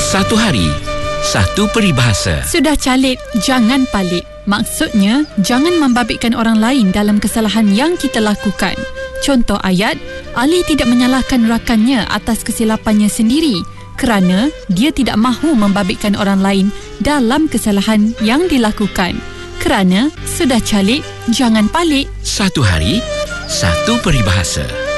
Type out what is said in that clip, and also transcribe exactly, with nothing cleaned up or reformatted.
Satu hari, satu peribahasa. Sudah calik, jangan palik. Maksudnya, jangan membabitkan orang lain dalam kesalahan yang kita lakukan. Contoh ayat, Ali tidak menyalahkan rakannya atas kesilapannya sendiri kerana dia tidak mahu membabitkan orang lain dalam kesalahan yang dilakukan. Kerana sudah calik, jangan palik. Satu hari, satu peribahasa.